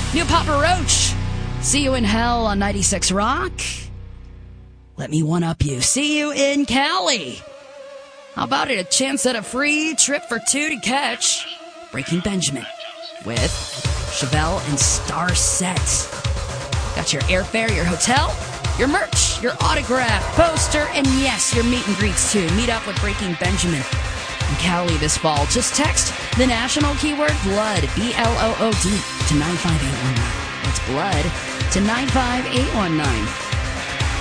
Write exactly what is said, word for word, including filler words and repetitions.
New Papa Roach. See you in hell on ninety-six Rock. Let me one-up you. See you in Cali. How about it? A chance at a free trip for two to catch Breaking Benjamin with Chevelle and Star Set. Got your airfare, your hotel, your merch, your autograph, poster, and yes, your meet and greets too. Meet up with Breaking Benjamin in Cali this fall. Just text the national keyword BLOOD, B L O O D, to nine five eight one nine. That's BLOOD to nine five eight one nine.